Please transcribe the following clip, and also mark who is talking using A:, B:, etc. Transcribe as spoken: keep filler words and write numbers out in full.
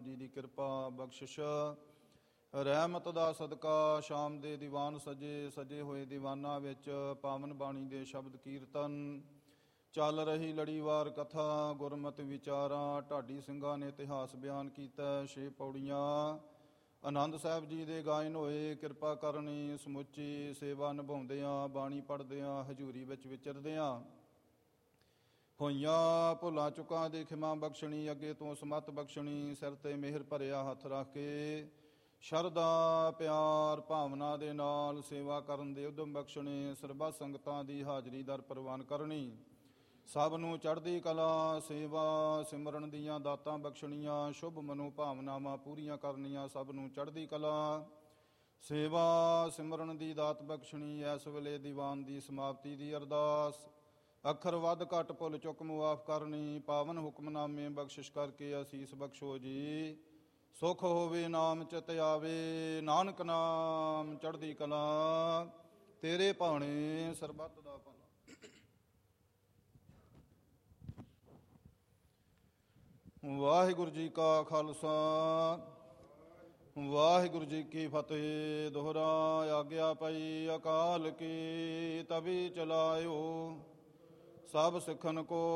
A: ਜੀ ਦੀ ਕਿਰਪਾ ਬਖਸ਼ਿਸ਼ ਰਹਿਮਤ ਦਾ ਸਦਕਾ ਸ਼ਾਮ ਦੇ ਦੀਵਾਨ ਸਜੇ ਸਜੇ ਹੋਏ ਦੀਵਾਨਾਂ ਵਿੱਚ ਪਾਵਨ ਬਾਣੀ ਦੇ ਸ਼ਬਦ ਕੀਰਤਨ, ਚੱਲ ਰਹੀ ਲੜੀਵਾਰ ਕਥਾ, ਗੁਰਮਤਿ ਵਿਚਾਰਾਂ, ਢਾਡੀ ਸਿੰਘਾਂ ਨੇ ਇਤਿਹਾਸ ਬਿਆਨ ਕੀਤਾ, ਛੇ ਪੌੜੀਆਂ ਆਨੰਦ ਸਾਹਿਬ ਜੀ ਦੇ ਗਾਇਨ ਹੋਏ। ਕਿਰਪਾ ਕਰਨੀ ਸਮੁੱਚੀ ਸੇਵਾ ਨਿਭਾਉਂਦਿਆਂ, ਬਾਣੀ ਪੜ੍ਹਦਿਆਂ, ਹਜ਼ੂਰੀ ਵਿੱਚ ਵਿਚਰਦਿਆਂ ਹੋਈਆਂ ਭੁੱਲਾਂ ਚੁੱਕਾਂ ਦੀ ਖਿਮਾ ਬਖਸ਼ਣੀ, ਅੱਗੇ ਤੋਂ ਸਮੱਤ ਬਖਸ਼ਣੀ, ਸਿਰ 'ਤੇ ਮਿਹਰ ਭਰਿਆ ਹੱਥ ਰੱਖ ਕੇ ਸ਼ਰਧਾ ਪਿਆਰ ਭਾਵਨਾ ਦੇ ਨਾਲ ਸੇਵਾ ਕਰਨ ਦੇ ਉਦਮ ਬਖਸ਼ਣੇ, ਸਰਬੱਤ ਸੰਗਤਾਂ ਦੀ ਹਾਜ਼ਰੀ ਦਰ ਪ੍ਰਵਾਨ ਕਰਨੀ, ਸਭ ਨੂੰ ਚੜ੍ਹਦੀ ਕਲਾ ਸੇਵਾ ਸਿਮਰਨ ਦੀਆਂ ਦਾਤਾਂ ਬਖਸ਼ਣੀਆਂ, ਸ਼ੁਭ ਮਨੋ ਭਾਵਨਾਵਾਂ ਪੂਰੀਆਂ ਕਰਨੀਆਂ, ਸਭ ਨੂੰ ਚੜ੍ਹਦੀ ਕਲਾ ਸੇਵਾ ਸਿਮਰਨ ਦੀ ਦਾਤ ਬਖਸ਼ਣੀ। ਇਸ ਵੇਲੇ ਦੀਵਾਨ ਦੀ ਸਮਾਪਤੀ ਦੀ ਅਰਦਾਸ, ਅੱਖਰ ਵੱਧ ਘੱਟ ਭੁੱਲ ਚੁੱਕ ਮੁਆਫ ਕਰਨੀ, ਪਾਵਨ ਹੁਕਮਨਾਮੇ ਬਖਸ਼ਿਸ਼ ਕਰਕੇ ਅਸੀਸ ਬਖਸ਼ੋ ਜੀ, ਸੁਖ ਹੋਵੇ ਨਾਮ ਚਿਤ ਆਵੇ, ਨਾਨਕ ਨਾਮ ਚੜ੍ਹਦੀ ਕਲਾ, ਤੇਰੇ ਭਾਣੇ ਸਰਬੱਤ ਦਾ ਭਲਾ। ਵਾਹਿਗੁਰੂ ਜੀ ਕਾ ਖਾਲਸਾ, ਵਾਹਿਗੁਰੂ ਜੀ ਕੀ ਫਤਿਹ। ਦੋਹਰਾ ਆਗਿਆ ਪਈ ਅਕਾਲ ਕੀ, ਤਵੀ ਚਲਾਇਓ ਸਭ ਸਿੱਖਨ ਕੋ